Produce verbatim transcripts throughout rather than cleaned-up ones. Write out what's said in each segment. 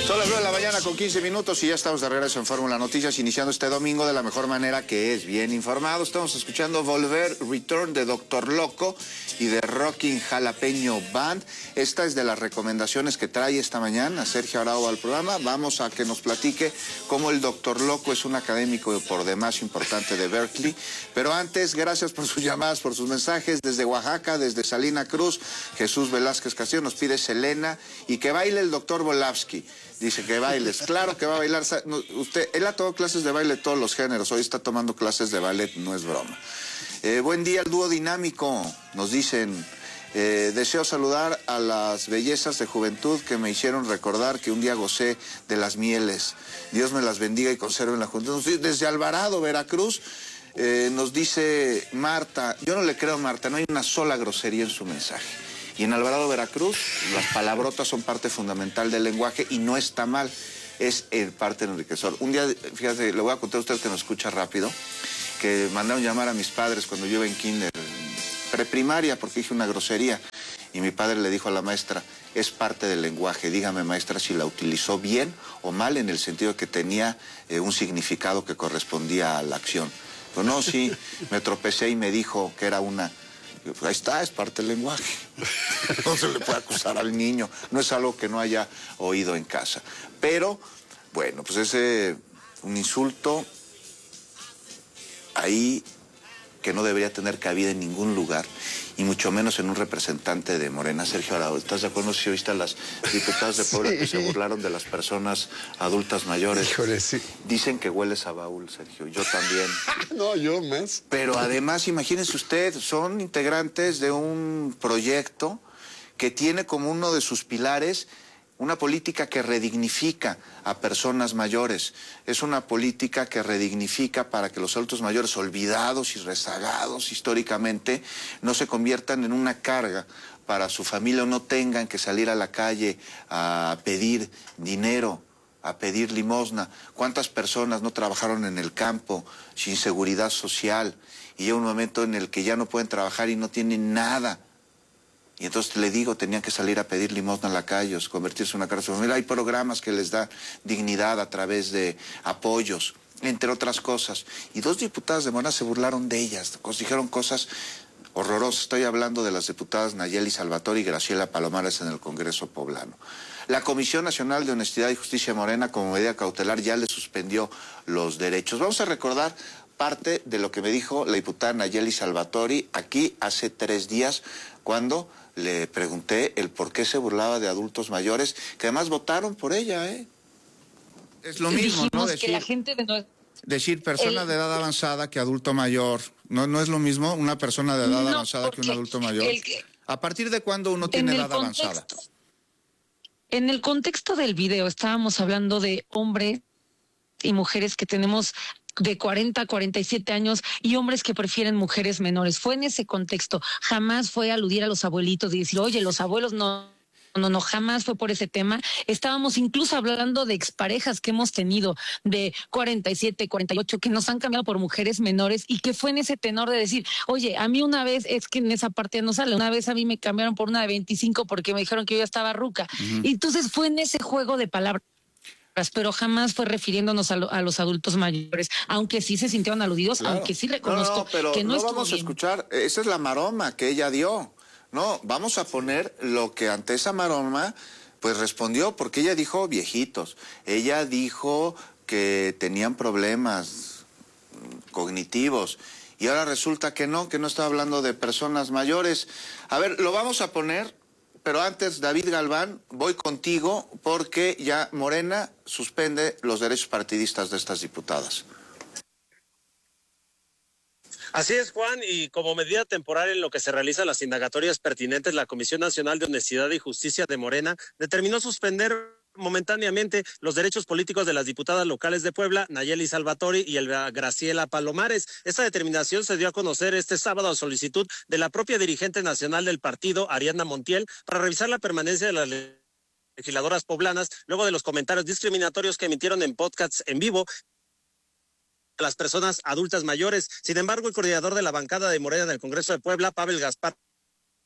Son las nueve de la mañana con quince minutos y ya estamos de regreso en Fórmula Noticias, iniciando este domingo de la mejor manera, que es bien informado. Estamos escuchando Volver, Return de Doctor Loco y de Rocking Jalapeño Band. Esta es de las recomendaciones que trae esta mañana Sergio Arau al programa. Vamos a que nos platique cómo el Doctor Loco es un académico por demás importante de Berkeley. Pero antes, gracias por sus llamadas, por sus mensajes desde Oaxaca, desde Salina Cruz. Jesús Velázquez Castillo nos pide Selena y que baile el doctor Volavsky. Dice que bailes, claro que va a bailar. No, usted, él ha tomado clases de baile de todos los géneros, hoy está tomando clases de ballet, no es broma. Eh, buen día al dúo dinámico, nos dicen, eh, deseo saludar a las bellezas de juventud que me hicieron recordar que un día gocé de las mieles. Dios me las bendiga y conserve en la juventud. Desde Alvarado, Veracruz, eh, nos dice Marta, yo no le creo a Marta, no hay una sola grosería en su mensaje. Y en Alvarado, Veracruz, las palabrotas son parte fundamental del lenguaje y no está mal, es el parte enriquecedor. Un día, fíjate, le voy a contar a usted que nos escucha rápido, que mandaron llamar a mis padres cuando yo iba en kinder, preprimaria, porque dije una grosería. Y mi padre le dijo a la maestra, es parte del lenguaje, dígame maestra si la utilizó bien o mal, en el sentido de que tenía eh, un significado que correspondía a la acción. Pero no, sí, me tropecé y me dijo que era una... Ahí está, es parte del lenguaje. No se le puede acusar al niño. No es algo que no haya oído en casa. Pero, bueno, pues ese un insulto ahí que no debería tener cabida en ningún lugar, y mucho menos en un representante de Morena. Sergio Arau, ¿estás de acuerdo si oíste a las diputadas de Puebla sí. que se burlaron de las personas adultas mayores? Híjole, sí. Dicen que hueles a baúl, Sergio, yo también. No, yo más. Pero además, imagínense usted, son integrantes de un proyecto que tiene como uno de sus pilares una política que redignifica a personas mayores. Es una política que redignifica para que los adultos mayores olvidados y rezagados históricamente no se conviertan en una carga para su familia o no tengan que salir a la calle a pedir dinero, a pedir limosna. ¿Cuántas personas no trabajaron en el campo sin seguridad social y llega un momento en el que ya no pueden trabajar y no tienen nada? Y entonces le digo, tenían que salir a pedir limosna en la calle, convertirse en una casa familiar. Hay programas que les da dignidad a través de apoyos, entre otras cosas. Y dos diputadas de Morena se burlaron de ellas, dijeron cosas horrorosas. Estoy hablando de las diputadas Nayeli Salvatore y Graciela Palomares en el Congreso Poblano. La Comisión Nacional de Honestidad y Justicia Morena, como medida cautelar, ya le suspendió los derechos. Vamos a recordar parte de lo que me dijo la diputada Nayeli Salvatore aquí hace tres días, cuando le pregunté el por qué se burlaba de adultos mayores, que además votaron por ella, ¿eh? Es lo mismo, ¿no? Decir, que la gente de no... decir persona el... de edad avanzada que adulto mayor. ¿No, no es lo mismo una persona de edad no, avanzada que un adulto mayor? El... ¿A partir de cuándo uno tiene edad contexto, avanzada? En el contexto del video estábamos hablando de hombres y mujeres que tenemos de cuarenta a cuarenta y siete años y hombres que prefieren mujeres menores. Fue en ese contexto. Jamás fue aludir a los abuelitos y decir, oye, los abuelos no... No, no, jamás fue por ese tema. Estábamos incluso hablando de exparejas que hemos tenido de cuarenta y siete, cuarenta y ocho, que nos han cambiado por mujeres menores y que fue en ese tenor de decir, oye, a mí una vez, es que en esa parte no sale, una vez a mí me cambiaron por una de veinticinco porque me dijeron que yo ya estaba ruca. Uh-huh. Y entonces fue en ese juego de palabras, pero jamás fue refiriéndonos a, lo, a los adultos mayores, aunque sí se sintieron aludidos, claro. Aunque sí reconozco no, no, pero que no, no vamos bien. a escuchar, esa es la maroma que ella dio. No, vamos a poner lo que ante esa maroma pues respondió, porque ella dijo viejitos, ella dijo que tenían problemas cognitivos y ahora resulta que no, que no está hablando de personas mayores. A ver, lo vamos a poner, pero antes, David Galván, voy contigo porque ya Morena suspende los derechos partidistas de estas diputadas. Así es, Juan, y como medida temporal en lo que se realizan las indagatorias pertinentes, la Comisión Nacional de Honestidad y Justicia de Morena determinó suspender momentáneamente los derechos políticos de las diputadas locales de Puebla, Nayeli Salvatore y el Graciela Palomares. Esta determinación se dio a conocer este sábado a solicitud de la propia dirigente nacional del partido, Ariadna Montiel, para revisar la permanencia de las legisladoras poblanas, luego de los comentarios discriminatorios que emitieron en podcasts en vivo a las personas adultas mayores. Sin embargo, el coordinador de la bancada de Morena del Congreso de Puebla, Pavel Gaspar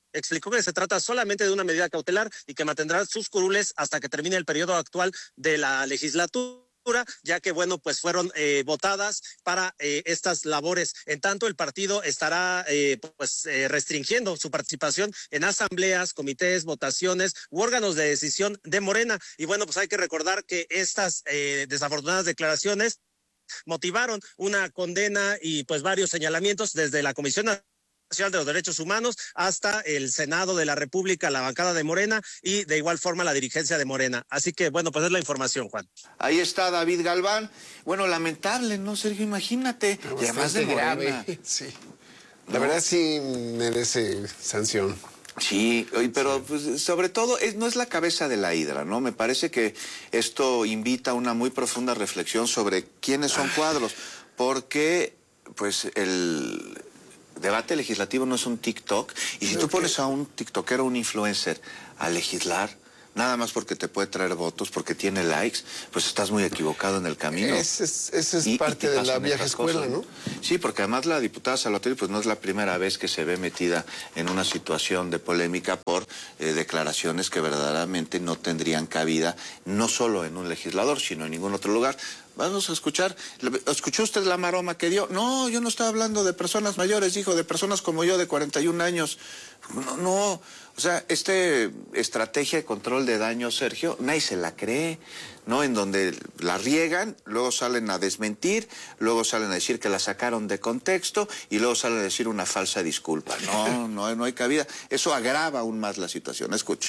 explicó que se trata solamente de una medida cautelar y que mantendrá sus curules hasta que termine el periodo actual de la legislatura, ya que, bueno, pues fueron eh, votadas para eh, estas labores. En tanto, el partido estará eh, pues eh, restringiendo su participación en asambleas, comités, votaciones u órganos de decisión de Morena. Y bueno, pues hay que recordar que estas eh, desafortunadas declaraciones motivaron una condena y pues varios señalamientos desde la Comisión Nacional de los Derechos Humanos hasta el Senado de la República, la bancada de Morena y de igual forma la dirigencia de Morena. Así que, bueno, pues es la información, Juan. Ahí está David Galván. Bueno, lamentable, ¿no, Sergio? Imagínate. Pero y además de Morena. grave. Sí. La ¿no? verdad sí merece sanción. Sí, pero pues, sobre todo es, no es la cabeza de la hidra, ¿no? Me parece que esto invita a una muy profunda reflexión sobre quiénes son cuadros, porque pues el debate legislativo no es un TikTok, y si tú pones a un tiktokero, un influencer, a legislar, nada más porque te puede traer votos, porque tiene likes, pues estás muy equivocado en el camino. Esa es, ese es y, parte y de la vieja escuela, cosas, ¿no? Sí, porque además la diputada Salvatierri pues no es la primera vez que se ve metida en una situación de polémica por eh, declaraciones que verdaderamente no tendrían cabida, no solo en un legislador, sino en ningún otro lugar. Vamos a escuchar. ¿Escuchó usted la maroma que dio? No, yo no estaba hablando de personas mayores, dijo, de personas como yo de cuarenta y un años. No, no, o sea, esta estrategia de control de daño, Sergio, nadie se la cree, ¿no? En donde la riegan, luego salen a desmentir, luego salen a decir que la sacaron de contexto y luego salen a decir una falsa disculpa. No, no, no hay cabida. Eso agrava aún más la situación. Escuche.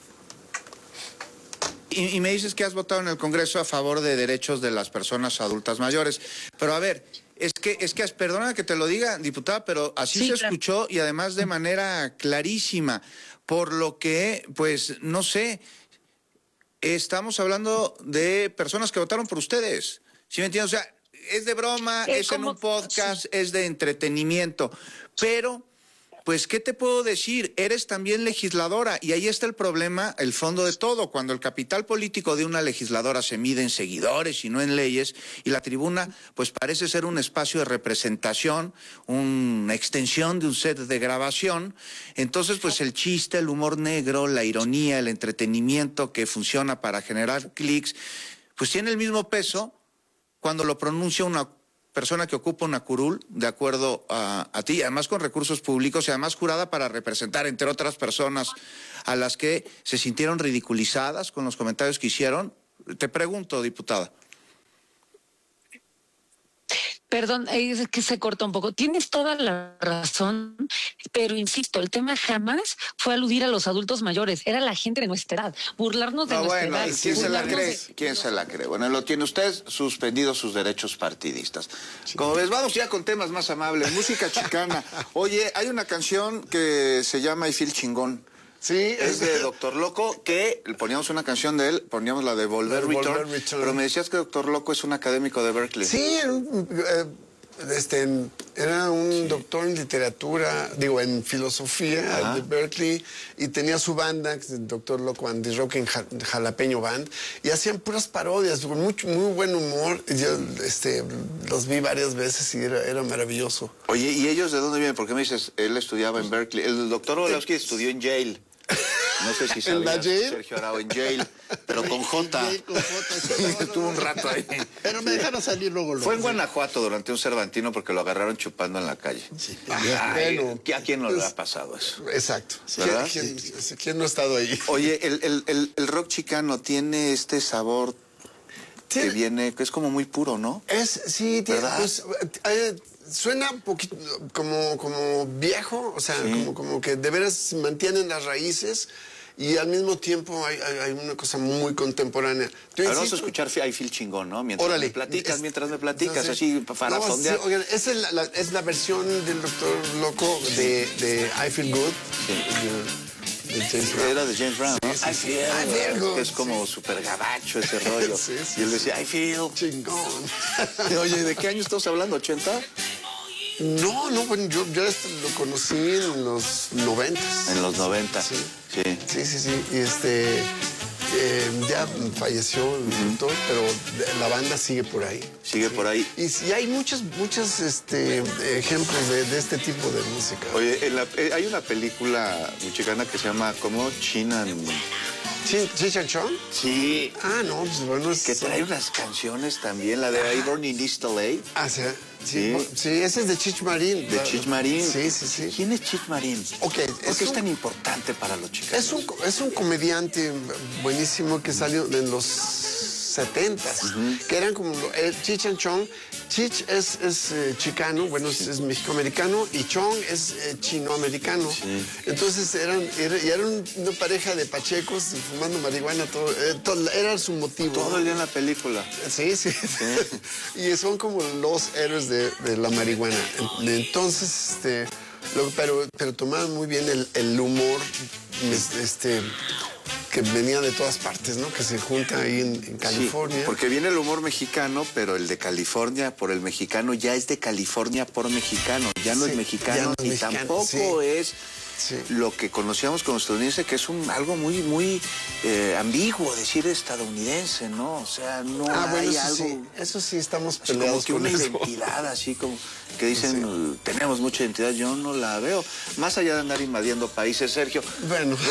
Y, y me dices que has votado en el Congreso a favor de derechos de las personas adultas mayores. Pero a ver, es que, es que, perdona que te lo diga, diputada, pero así sí, se claro. escuchó y además de manera clarísima. Por lo que, pues, no sé, estamos hablando de personas que votaron por ustedes. ¿Sí me entiendes? O sea, es de broma, eh, es en un podcast, sí. Es de entretenimiento. Pero, pues, ¿qué te puedo decir? Eres también legisladora y ahí está el problema, el fondo de todo. Cuando el capital político de una legisladora se mide en seguidores y no en leyes, y la tribuna, pues, parece ser un espacio de representación, una extensión de un set de grabación. Entonces, pues, el chiste, el humor negro, la ironía, el entretenimiento que funciona para generar clics, pues, tiene el mismo peso cuando lo pronuncia una persona que ocupa una curul, de acuerdo a, a ti, además con recursos públicos y además jurada para representar, entre otras personas, a las que se sintieron ridiculizadas con los comentarios que hicieron. Te pregunto, diputada. Perdón, es que se corta un poco. Tienes toda la razón, pero insisto, el tema jamás fue aludir a los adultos mayores, era la gente de nuestra edad, burlarnos de no, nuestra bueno, edad. ¿y quién se la cree? De... ¿Quién se la cree? Bueno, lo tiene usted suspendido sus derechos partidistas. Sí. Como ves, vamos ya con temas más amables, música chicana. Oye, hay una canción que se llama I Feel Chingón. Sí, es de Doctor Loco, que poníamos una canción de él, poníamos la de Volver, Volver Return, Return, pero me decías que Doctor Loco es un académico de Berkeley. Sí, eh, este, era un doctor en literatura, digo, en filosofía. Ajá. De Berkeley, y tenía su banda, el Doctor Loco and the Rocking Jalapeño Band, y hacían puras parodias, con muy, muy buen humor. Yo este, los vi varias veces y era, era maravilloso. Oye, ¿y ellos de dónde vienen? Porque me dices, él estudiaba en Berkeley. El doctor Orlowski estudió en Yale. No sé si sabías, Sergio Arau, en Yale, pero con J. Yale con J. Estuvo un rato ahí. Pero me dejaron salir luego. luego Fue en Guanajuato durante un Cervantino porque lo agarraron chupando en la calle. Sí. Ay, bueno, ¿a quién no le ha pasado eso? Exacto. ¿Verdad? ¿Quién, quién, quién no ha estado ahí? Oye, el, el, el, el rock chicano tiene este sabor que viene, que es como muy puro, ¿no? Es, sí, tiene, pues, eh, suena un poquito como, como viejo, o sea, sí. como, como que de veras mantienen las raíces y al mismo tiempo hay, hay, hay una cosa muy contemporánea. Ahora vamos a escuchar I Feel Chingón, ¿no? Mientras Órale, me platicas, es, mientras me platicas, no sé, así para no, fondear. Sí, oigan, esa es la, la, es la versión del Doctor Loco de, de I Feel Good. Sí. De, de James Brown. Era de James Brown, ¿no? Sí, sí, I sí. feel, I feel good. Que es como súper gabacho ese rollo. Sí, sí, y él decía, I feel chingón. Oye, ¿de qué año estamos hablando? ¿ochenta? No, no, bueno, yo, yo lo conocí en los noventas. En los noventa, sí. Sí. Sí, sí, sí. Y este... Eh, ya falleció el doctor, pero la banda sigue por ahí. Sigue por ahí. Y, y hay muchos, muchos este, ejemplos de, de este tipo de música. Oye, en la- eh, hay una película mexicana que se llama ¿cómo? China. ¿Chi- Cheech and Chong? Sí. Ah, no, pues bueno. Es, Que trae unas canciones también, la de Iborn in East L A. Ah, sí, sí, Sí. bu- sí, ese es de Cheech Marin. De Cheech Marin. Sí, sí, sí. ¿Quién es Cheech Marin? Ok, ¿Por es qué es un- tan importante para los chicos? Es un, es un comediante buenísimo que salió en los setentas, que eran como eh, Cheech and Chong. Cheech es, es eh, chicano, bueno, es, es mexicoamericano, y Chong es eh, chinoamericano. Entonces eran, era, y eran una pareja de pachecos fumando marihuana, todo, eh, todo- era su motivo. Todo el día en la película. Sí, sí. Y son como los héroes de, de la marihuana. Entonces, este, lo- pero, pero tomaban muy bien el, el humor, este, que venía de todas partes, ¿no? Que se junta ahí en, en California. Sí, porque viene el humor mexicano, pero el de California por el mexicano ya es de California por mexicano. Ya no Sí, es mexicano ya no es y mexicano, tampoco sí. es Sí. lo que conocíamos como estadounidense, que es un algo muy, muy eh, ambiguo decir estadounidense, ¿no? O sea, no Ah, bueno, hay eso algo... sí, eso sí estamos Así como peleados que con una eso. identidad, así como que dicen, tenemos mucha identidad, yo no la veo. Más allá de andar invadiendo países, Sergio. Bueno.